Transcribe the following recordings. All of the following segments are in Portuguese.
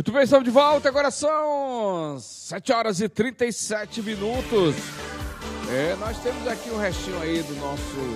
Muito bem, estamos de volta. Agora são 7 horas e 37 minutos. Nós temos aqui um restinho aí do nosso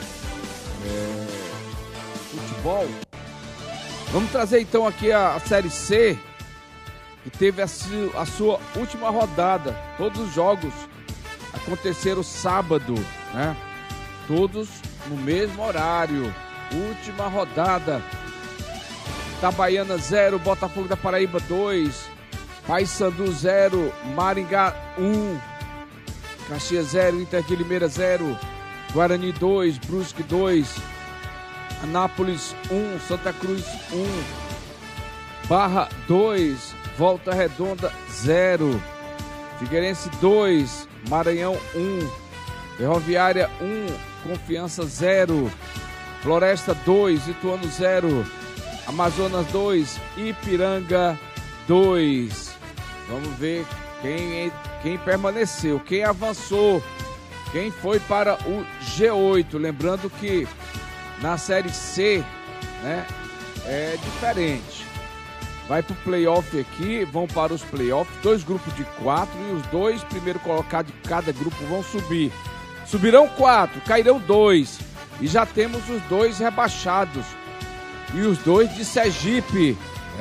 futebol. Vamos trazer então aqui a Série C, que teve a sua última rodada. Todos os jogos aconteceram sábado, né? Todos no mesmo horário. Última rodada. Itabaiana 0, Botafogo da Paraíba 2, Paysandu 0, Maringá 1, Caxias 0, Inter de Limeira 0, Guarani 2, Brusque 2, Anápolis 1, Santa Cruz 1, Barra 2, Volta Redonda 0, Figueirense 2, Maranhão 1, Ferroviária 1, Confiança 0, Floresta 2, Ituano 0, Amazonas 2, Ipiranga 2. Vamos ver quem permaneceu, quem avançou, quem foi para o G8. Lembrando que na Série C, né, é diferente. Vai para o playoff aqui, vão para os playoffs, 2 grupos de 4 e os 2 primeiros colocados de cada grupo vão subir. Subirão 4, cairão 2 e já temos os 2 rebaixados. E os 2 de Sergipe,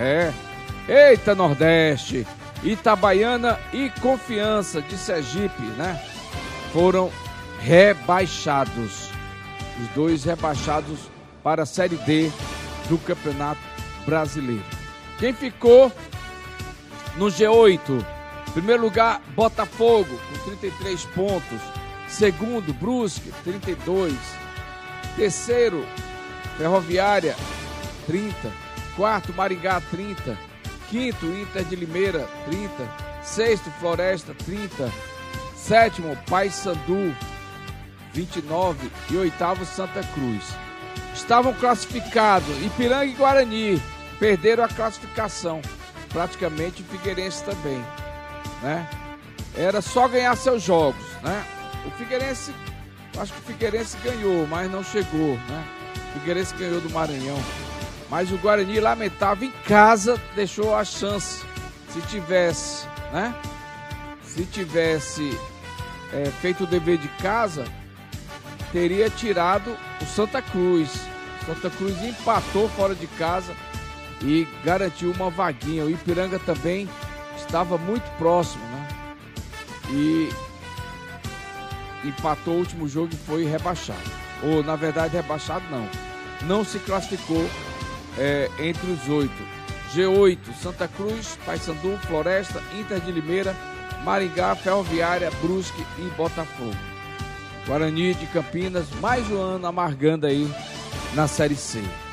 eita Nordeste, Itabaiana e Confiança de Sergipe, né? Foram rebaixados. Os 2 rebaixados para a Série D do Campeonato Brasileiro. Quem ficou no G8? Primeiro lugar, Botafogo, com 33 pontos. Segundo, Brusque, 32. Terceiro, Ferroviária, 30, quarto Maringá 30, quinto Inter de Limeira 30, sexto Floresta 30, sétimo Paysandu 29 e oitavo Santa Cruz. Estavam classificados Ipiranga e Guarani, perderam a classificação, praticamente Figueirense também, né? Era só ganhar seus jogos, né? O Figueirense, acho que o Figueirense ganhou, mas não chegou, né? O Figueirense ganhou do Maranhão. Mas o Guarani, lamentável, em casa deixou a chance. Se tivesse, né? Se tivesse feito o dever de casa, teria tirado o Santa Cruz. Santa Cruz empatou fora de casa e garantiu uma vaguinha. O Ipiranga também estava muito próximo, né? E empatou o último jogo e foi rebaixado. Ou, na verdade, rebaixado não se classificou entre os 8. G8, Santa Cruz, Paysandu, Floresta, Inter de Limeira, Maringá, Ferroviária, Brusque e Botafogo. Guarani de Campinas, mais um ano amargando aí na Série C.